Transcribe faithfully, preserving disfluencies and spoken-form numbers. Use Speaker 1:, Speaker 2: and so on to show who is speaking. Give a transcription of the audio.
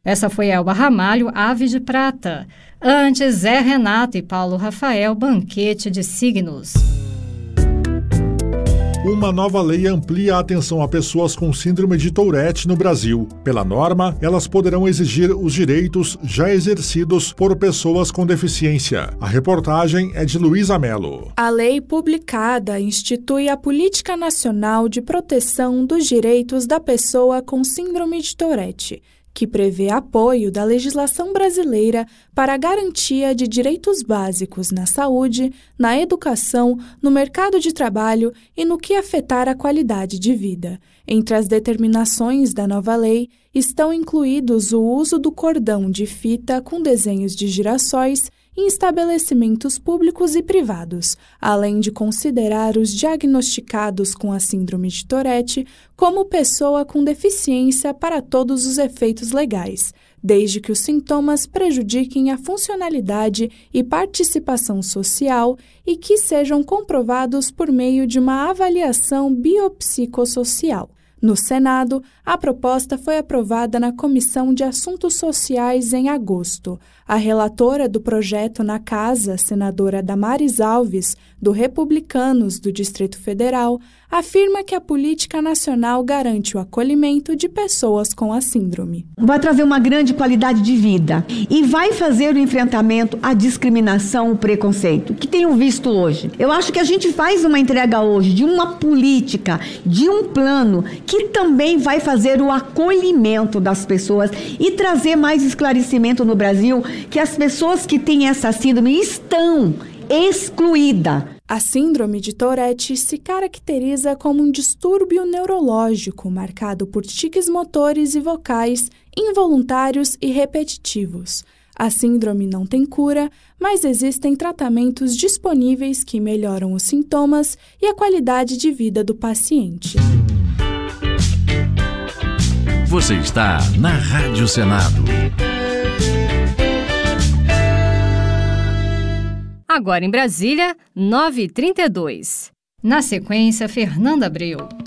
Speaker 1: Essa foi Elba Ramalho, Ave de Prata. Antes, Zé Renato e Paulo Rafael, Banquete de Signos.
Speaker 2: Uma nova lei amplia a atenção a pessoas com síndrome de Tourette no Brasil. Pela norma, elas poderão exigir os direitos já exercidos por pessoas com deficiência. A reportagem é de Luísa Mello.
Speaker 3: A lei publicada institui a Política Nacional de Proteção dos Direitos da Pessoa com Síndrome de Tourette, que prevê apoio da legislação brasileira para a garantia de direitos básicos na saúde, na educação, no mercado de trabalho e no que afetar a qualidade de vida. Entre as determinações da nova lei estão incluídos o uso do cordão de fita com desenhos de girassóis em estabelecimentos públicos e privados, além de considerar os diagnosticados com a síndrome de Tourette como pessoa com deficiência para todos os efeitos legais, desde que os sintomas prejudiquem a funcionalidade e participação social e que sejam comprovados por meio de uma avaliação biopsicossocial. No Senado, a proposta foi aprovada na Comissão de Assuntos Sociais em agosto. A relatora do projeto na Casa, senadora Damares Alves, do Republicanos do Distrito Federal, afirma que a política nacional garante o acolhimento de pessoas com a síndrome.
Speaker 4: Vai trazer uma grande qualidade de vida e vai fazer o enfrentamento à discriminação, o preconceito, que tenho visto hoje. Eu acho que a gente faz uma entrega hoje de uma política, de um plano que também vai fazer o acolhimento das pessoas e trazer mais esclarecimento no Brasil que as pessoas que têm essa síndrome estão excluídas.
Speaker 3: A síndrome de Tourette se caracteriza como um distúrbio neurológico marcado por tiques motores e vocais involuntários e repetitivos. A síndrome não tem cura, mas existem tratamentos disponíveis que melhoram os sintomas e a qualidade de vida do paciente.
Speaker 5: Você está na Rádio Senado.
Speaker 1: Agora em Brasília, nove e trinta e dois. Na sequência, Fernanda Abreu.